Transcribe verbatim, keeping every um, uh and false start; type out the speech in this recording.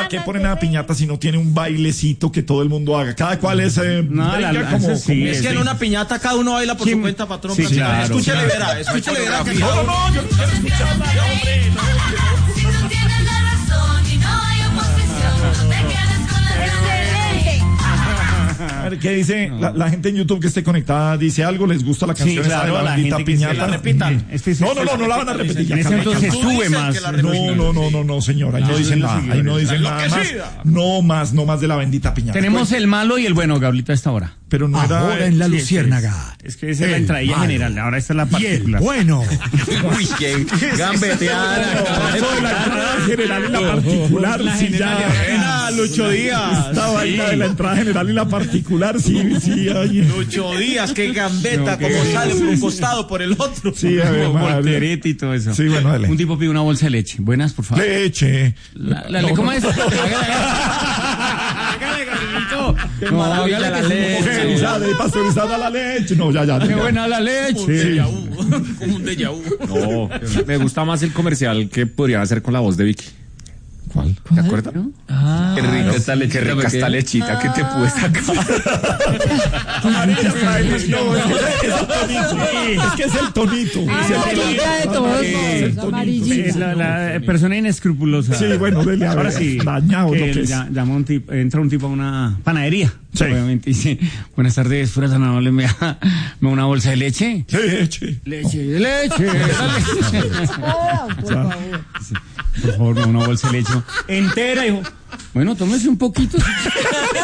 qué ponen a la piñata si no tiene un bailecito que todo el mundo haga? Cada cual es eh, no, la, la, como, sí, como es que en una piñata cada uno baila por su cuenta, patrón. Sí, claro, escúchale, claro. verá, escúchale, verá. Que no, no, no, yo no quiero escuchar nada, hombre. Si tú tienes la razón y no hay oposición, no te quedes con la excelente. A ver, ¿qué dice no. la, la gente en YouTube que esté conectada? ¿Dice algo? ¿Les gusta la canción? Sí, claro, esa de la bendita piñata? Que la repitan. Es que no, no, no, no la van a repetir. En ese entonces sube más. No, no, no, no, no, señora. Ahí no dicen nada. Ahí no dicen nada más. No más, no más de la bendita piñata. Tenemos el malo y el bueno, Gablito, a esta hora. Pero no ahora era en la sí, Luciérnaga. Es que esa es la entradilla general, ahora esta es la particular. Y el bueno. Uy, qué gambeteada. Eso de la entrada general y la particular, La sí, general ya. Buena, Lucho Díaz. Esta vaina de la entrada general y la particular, sí, sí. Ay. Lucho Díaz, qué gambeta, No, como qué- sale por un costado, por el otro. Sí, a ver, Como madre. voltereta y todo eso. Sí, bueno, dale. Un tipo pide una bolsa de leche. Buenas, por favor. Leche. La, la, ¿Cómo no, es? no, Hágale, Gablito. Qué No, maravilla hágale la que leche. es un- Pasteurizada y pasteurizada la leche. No, ya, ya. Qué ya. buena la Un leche. déjà vu. Como un déjà vu. No, me gusta más el comercial que podrían hacer con la voz de Vicky. ¿Cuál? ¿Te acuerdas? Ah, Qué rica esta lechita, qué rica esta lechita que te puedes sacar. Amarilla está el no, es que es el tonito. Es que es el tonito. Es el Amarillita de todos Es modos, amarillita. es la, la persona inescrupulosa. Sí, bueno, dele a ver. Ahora sí. Dañado que lo que es. ya- llama un tipo, entra un tipo a una panadería. Sí. Obviamente dice, buenas tardes, fuera tan amable, me da, me da una bolsa de leche. Leche. Leche, leche, dale. Ah, por favor. Por favor, me da una bolsa de leche entera, hijo. Bueno, tómese un poquito.